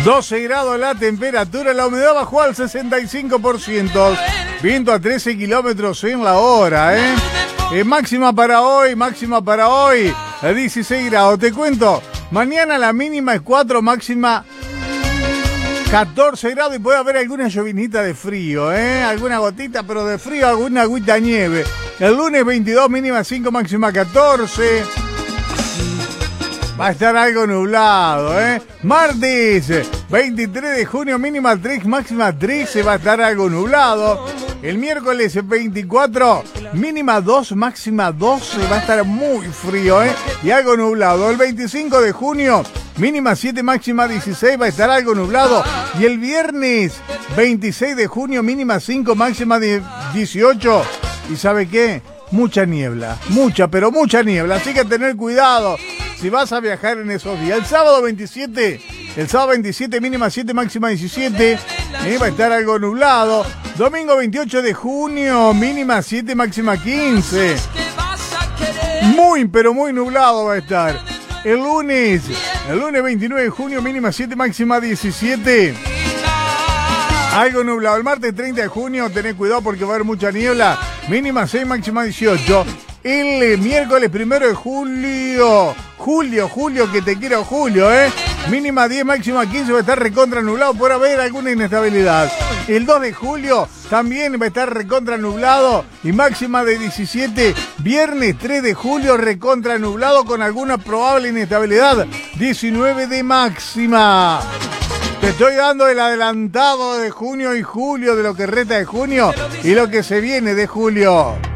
12 grados la temperatura, la humedad bajó al 65%. Viento a 13 kilómetros en la hora, máxima para hoy, 16 grados. Te cuento, mañana la mínima es 4, máxima 14 grados y puede haber alguna llovinita de frío, alguna gotita, pero de frío, alguna agüita nieve. El lunes 22, mínima 5, máxima 14. Va a estar algo nublado, Martes 23 de junio, mínima 3, máxima 13, va a estar algo nublado. El miércoles 24, mínima 2, máxima 12, va a estar muy frío, y algo nublado. El 25 de junio, mínima 7, máxima 16, va a estar algo nublado. Y el viernes 26 de junio, mínima 5, máxima 18. ¿Y sabe qué? Mucha niebla, pero mucha niebla, así que tener cuidado si vas a viajar en esos días. El sábado 27, mínima 7, máxima 17, va a estar algo nublado. Domingo 28 de junio, mínima 7, máxima 15. Muy, pero muy nublado va a estar. El lunes 29 de junio, mínima 7, máxima 17. Algo nublado. El martes 30 de junio, tened cuidado porque va a haber mucha niebla. Mínima 6, máxima 18. El miércoles 1 de julio, que te quiero Julio, mínima 10, máxima 15, va a estar recontra nublado, por haber alguna inestabilidad. El 2 de julio también va a estar recontra nublado y máxima de 17. Viernes 3 de julio, recontra nublado con alguna probable inestabilidad, 19 de máxima. Te estoy dando el adelantado de junio y julio, de lo que resta de junio y lo que se viene de julio.